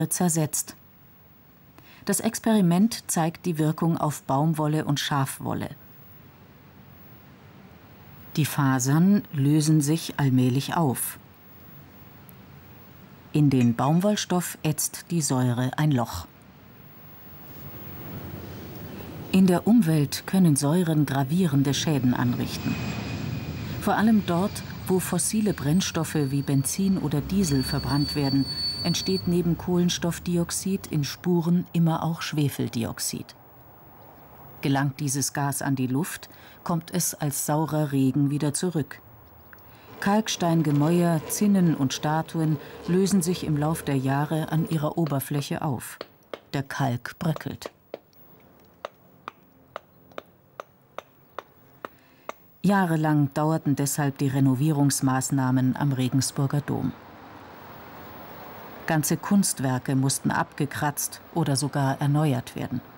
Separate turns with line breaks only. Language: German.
zersetzt. Das Experiment zeigt die Wirkung auf Baumwolle und Schafwolle. Die Fasern lösen sich allmählich auf. In den Baumwollstoff ätzt die Säure ein Loch. In der Umwelt können Säuren gravierende Schäden anrichten. Vor allem dort, wo fossile Brennstoffe wie Benzin oder Diesel verbrannt werden, entsteht neben Kohlenstoffdioxid in Spuren immer auch Schwefeldioxid. Gelangt dieses Gas an die Luft, kommt es als saurer Regen wieder zurück. Kalksteingemäuer, Zinnen und Statuen lösen sich im Lauf der Jahre an ihrer Oberfläche auf. Der Kalk bröckelt. Jahrelang dauerten deshalb die Renovierungsmaßnahmen am Regensburger Dom. Ganze Kunstwerke mussten abgekratzt oder sogar erneuert werden.